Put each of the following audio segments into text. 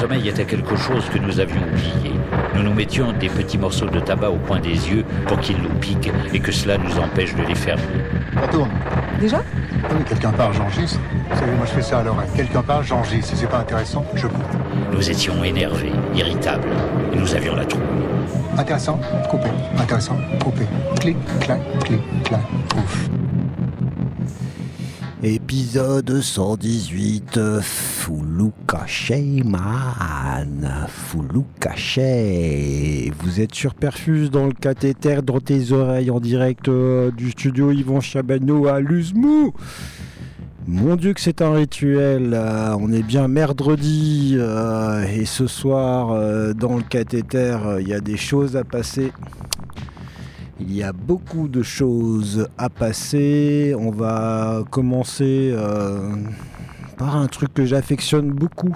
sommeil était quelque chose que nous avions oublié. Nous nous mettions des petits morceaux de tabac au coin des yeux pour qu'ils nous piquent et que cela nous empêche de les fermer. Ça tourne. Déjà ? Ah oui, quelqu'un part, j'enregistre. Vous savez, moi je fais ça à l'oreille. Quelqu'un part, j'enregistre. Si c'est pas intéressant, je coupe. Nous étions énervés, irritables, et nous avions la trouille. Intéressant, coupé. Intéressant, coupé. Clic, clac, pouf. Épisode 118, Fuluka Sheyman, Fuluka Shey. Vous êtes sur Perfuse dans le cathéter dans tes oreilles en direct du studio Yvan Chabano à Luzmou. Mon Dieu que c'est un rituel, on est bien mercredi et ce soir dans le cathéter il y a des choses à passer. Il y a beaucoup de choses à passer. On va commencer par un truc que j'affectionne beaucoup.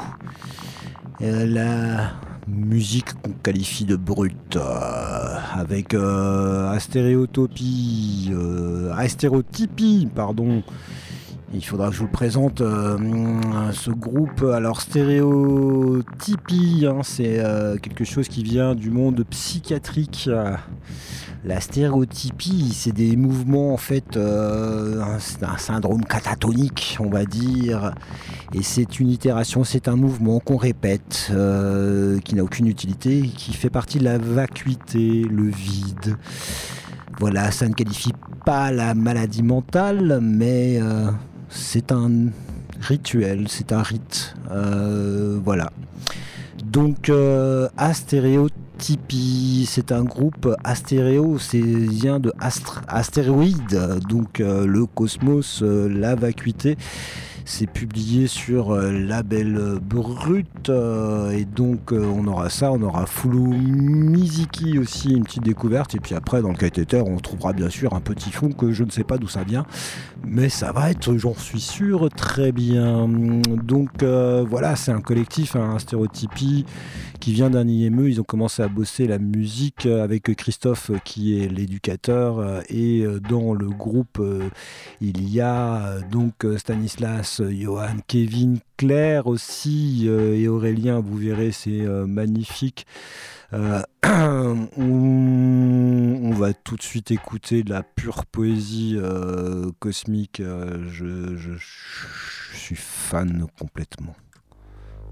La musique qu'on qualifie de brute. Avec Astéréotypie, pardon. Il faudra que je vous présente ce groupe. Alors Stéréotypie, c'est quelque chose qui vient du monde psychiatrique. La stéréotypie, c'est des mouvements en fait, c'est un syndrome catatonique, on va dire, et c'est une itération, c'est un mouvement qu'on répète, qui n'a aucune utilité, qui fait partie de la vacuité, le vide. Voilà, ça ne qualifie pas la maladie mentale, mais c'est un rituel, c'est un rite, voilà. Donc, Astéréotypie, c'est un groupe astéréo, c'est vient de astéroïde, donc le cosmos, la vacuité. C'est publié sur label Brut et donc on aura ça, on aura Fulu Miziki aussi, une petite découverte, et puis après dans le cathéter on trouvera bien sûr un petit fond que je ne sais pas d'où ça vient, mais ça va être, j'en suis sûr, très bien. Donc voilà, c'est un collectif, un Stéréotypie qui vient d'un IME. Ils ont commencé à bosser la musique avec Christophe qui est l'éducateur, et dans le groupe il y a donc Stanislas, Johan, Kevin, Claire aussi, et Aurélien, vous verrez, c'est magnifique. On va tout de suite écouter de la pure poésie cosmique. Je suis fan complètement.